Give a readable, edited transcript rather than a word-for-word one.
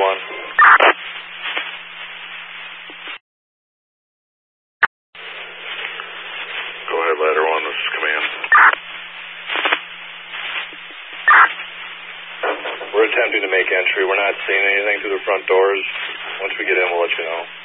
1. Go ahead, Ladder 1, this is command. We're attempting to make entry. We're not seeing anything through the front doors. Once we get in, we'll let you know.